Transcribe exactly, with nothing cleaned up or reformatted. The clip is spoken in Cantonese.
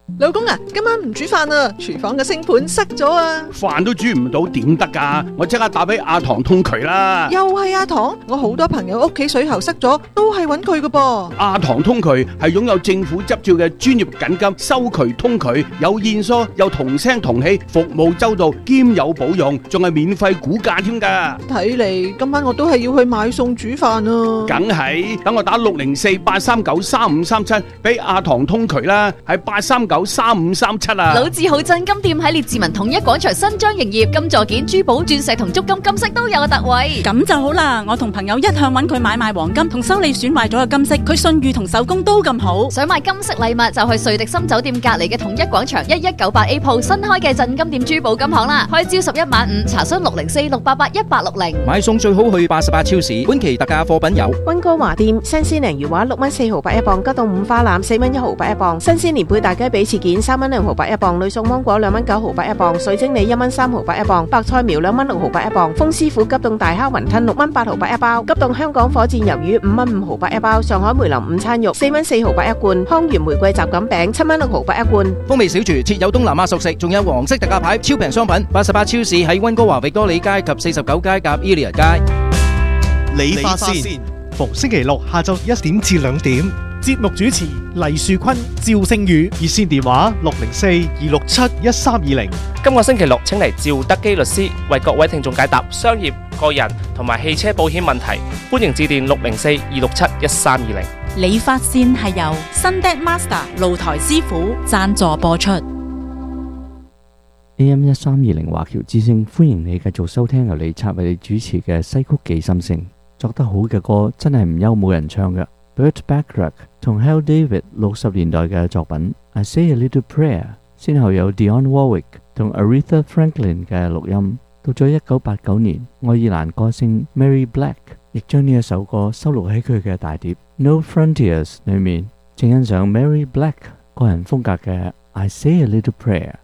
老公啊，今晚唔煮飯啊，廚房嘅星盤塞咗啊！ 飯都煮唔到點得㗎？我即刻打俾阿唐通渠啦！ 又係阿唐，我好多朋友屋企水喉塞咗，都係揾佢㗎噃。 阿唐通渠係擁有政府執照嘅專業緊急收渠通渠，有現疏又同聲同氣，服務周到兼有保用，仲係免費估價添㗎。 睇嚟今晚我都係要去買餸煮飯啊！ 梗係，等我打六零四八三九三五三七俾阿唐通渠啦，係八三九三五三七啊！ 老字號鎮金店喺列治文統一廣場新張營業，金座件、珠寶、鑽石同足金金飾都有特惠。 咁就好啦，我同朋友一向揾佢買賣黃金同修理損壞咗嘅金飾，佢信譽同手工都咁好。 想買金飾禮物就去瑞迪森酒店隔籬嘅統一廣場一一九八 A 鋪新開嘅鎮金店珠寶金行啦，開朝十一晚五，查詢六零四六八八一八六零。 買餸最好去八十八超市，本期特價貨品有溫哥華店新鮮鯪魚話六蚊四毫八一磅，吉凍五花腩四蚊一毫八一磅，新鮮連貝大雞髀翅件三蚊兩毫八一磅，呂宋芒果兩蚊九毫八一磅，水晶梨一蚊三毫八一磅，白菜苗兩蚊六毫八一磅，豐師傅急凍大蝦雲吞六蚊八毫八一包，急凍香港火箭魷魚五蚊五毫八一包，上海梅林午餐肉四蚊四毫八一罐，康源玫瑰雜錦餅七蚊六毫八一罐。 風味小廚設有東南亞熟食，仲有黃色特價牌超平商品。八十八超市喺溫哥華域多利街及四十九街夾 Elia 街。 理髮線，逢星期六下晝一點至兩點。節目主持黎樹坤、趙星宇，熱線電話六零四二六七一三二零。 今個星期六請嚟趙德基律師為各位聽眾解答商業、個人同埋汽車保險問題，歡迎致電六零四二六七一三二零。 理髮線係由 Sunday Master 露台師傅贊助播出。 A M 一三二零華僑之聲，歡迎你繼續收聽由李策為你主持嘅西曲記心聲。作得好嘅歌真係唔憂冇人唱嘅。Burt Bacharach 同 Hal David 六十年代嘅作品 I Say a Little Prayer， 先後有 Dionne Warwick 同 Aretha Franklin 嘅錄音。到咗一九八九年，愛爾蘭歌星 Mary Black 亦將呢一首歌收錄喺佢嘅大碟 No Frontiers 裏面，請欣賞 Mary Black 個人風格嘅 I Say a Little Prayer。